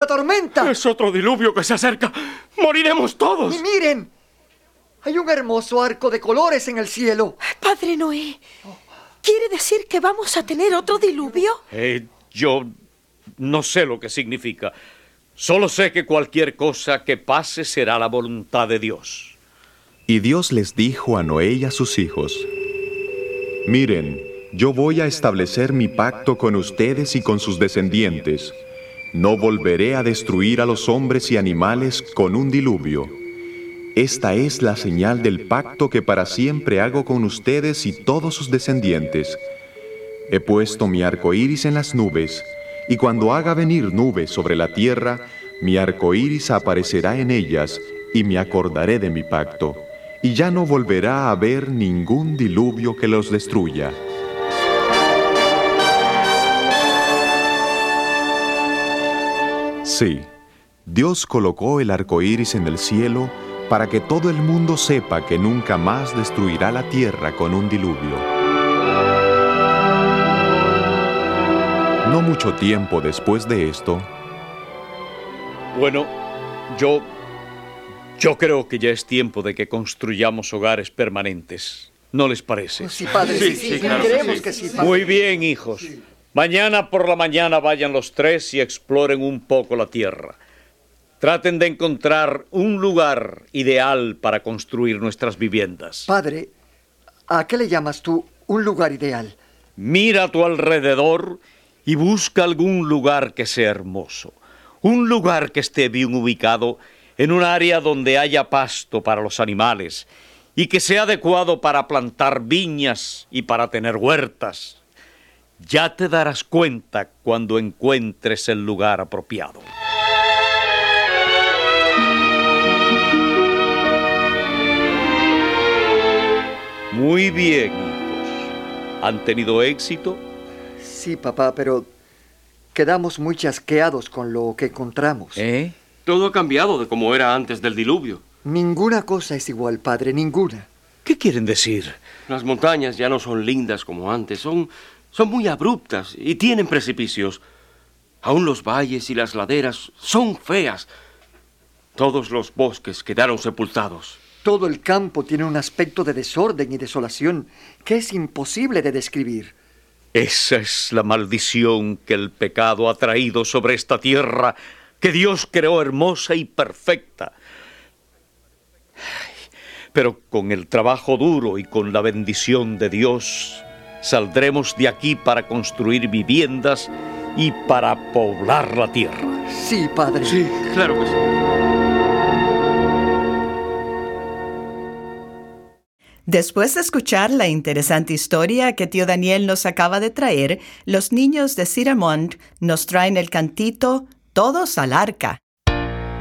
tormenta! Es otro diluvio que se acerca. ¡Moriremos todos! ¡Y miren! Hay un hermoso arco de colores en el cielo. Padre Noé, ¿quiere decir que vamos a tener otro diluvio? Yo no sé lo que significa. Solo sé que cualquier cosa que pase será la voluntad de Dios. Y Dios les dijo a Noé y a sus hijos: Miren, yo voy a establecer mi pacto con ustedes y con sus descendientes. No volveré a destruir a los hombres y animales con un diluvio. Esta es la señal del pacto que para siempre hago con ustedes y todos sus descendientes. He puesto mi arco iris en las nubes, y cuando haga venir nubes sobre la tierra, mi arco iris aparecerá en ellas, y me acordaré de mi pacto, y ya no volverá a haber ningún diluvio que los destruya. Sí, Dios colocó el arco iris en el cielo para que todo el mundo sepa que nunca más destruirá la tierra con un diluvio. No mucho tiempo después de esto... Bueno, yo creo que ya es tiempo de que construyamos hogares permanentes. ¿No les parece? Oh, sí, padre, sí, claro, creemos sí. que sí, padre. Muy bien, hijos. Mañana por la mañana vayan los tres y exploren un poco la tierra. Traten de encontrar un lugar ideal para construir nuestras viviendas. Padre, ¿a qué le llamas tú un lugar ideal? Mira a tu alrededor y busca algún lugar que sea hermoso. Un lugar que esté bien ubicado en un área donde haya pasto para los animales y que sea adecuado para plantar viñas y para tener huertas. Ya te darás cuenta cuando encuentres el lugar apropiado. Muy bien, hijos. ¿Han tenido éxito? Sí, papá, pero quedamos muy chasqueados con lo que encontramos. Todo ha cambiado de como era antes del diluvio. Ninguna cosa es igual, padre, ninguna. ¿Qué quieren decir? Las montañas ya no son lindas como antes. Son muy abruptas y tienen precipicios. Aún los valles y las laderas son feas. Todos los bosques quedaron sepultados. Todo el campo tiene un aspecto de desorden y desolación que es imposible de describir. Esa es la maldición que el pecado ha traído sobre esta tierra que Dios creó hermosa y perfecta. Pero con el trabajo duro y con la bendición de Dios, saldremos de aquí para construir viviendas y para poblar la tierra. Sí, padre. Sí, claro que sí. Después de escuchar la interesante historia que tío Daniel nos acaba de traer, los niños de Cedarmont nos traen el cantito Todos al Arca.